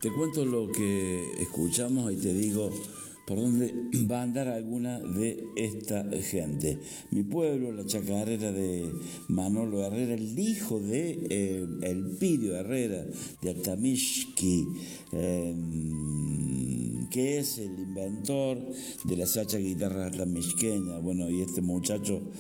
Te cuento lo que escuchamos y te digo por dónde va a andar alguna de esta gente. Mi pueblo, la chacarera de Manolo Herrera, el hijo de Elpidio Herrera, de Altamishki, que es el inventor de la sacha guitarra altamishqueña. Bueno, y este muchacho